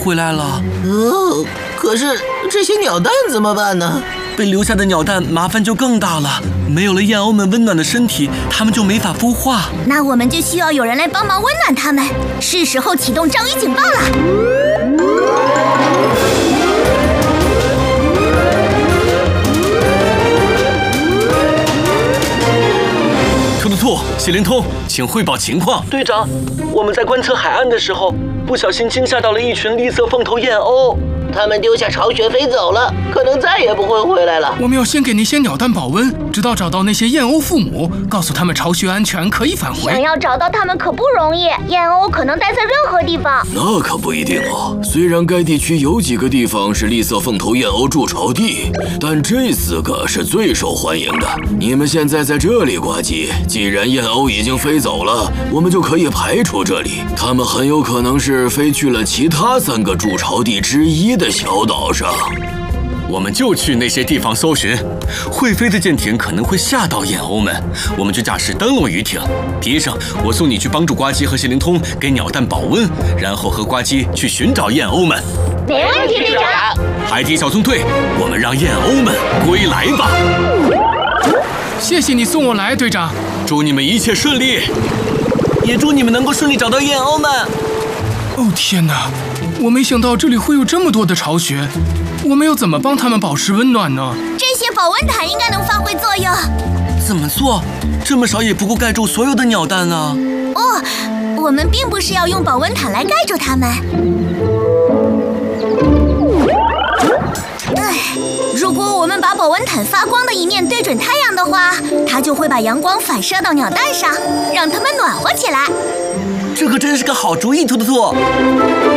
回来了。 可是这些鸟蛋怎么办呢？ 被留下的鸟蛋麻烦就更大了，没有了燕鸥们温暖的身体，它们就没法孵化。 那我们就需要有人来帮忙温暖它们，是时候启动章鱼警报了。 兔兔兔，谢灵通，请汇报情况。队长，我们在观测海岸的时候，不小心惊吓到了一群绿色凤头燕鸥。 他们丢下巢穴飞走了，可能再也不会回来了。 我们要先给那些鸟蛋保温，直到找到那些燕鸥父母，告诉他们巢穴安全，可以返回。 想要找到它们可不容易，燕鸥可能待在任何地方。 那可不一定哦。虽然该地区有几个地方是绿色凤头燕鸥筑巢地，但这4个是最受欢迎的。你们现在在这里挂机，既然燕鸥已经飞走了，我们就可以排除这里。它们很有可能是飞去了其他3个筑巢地之一的小岛上。 我们就去那些地方搜寻，会飞的舰艇可能会吓到燕鸥们，我们就驾驶灯笼鱼艇。皮生，我送你去帮助呱唧和谢灵通给鸟蛋保温，然后和呱唧去寻找燕鸥们。 没问题，队长。 海底小纵队，我们让燕鸥们归来吧。 谢谢你送我来，队长。 祝你们一切顺利，也祝你们能够顺利找到燕鸥们。 哦天哪，我没想到这里会有这么多的巢穴，我们要怎么帮他们保持温暖呢？ 这些保温毯应该能发挥作用。 怎么做？这么少也不够盖住所有的鸟蛋啊！ 哦，我们并不是要用保温毯来盖住它们。如果我们把保温毯发光的一面对准太阳的话，它就会把阳光反射到鸟蛋上，让它们暖和起来。 这可真是个好主意，兔兔兔。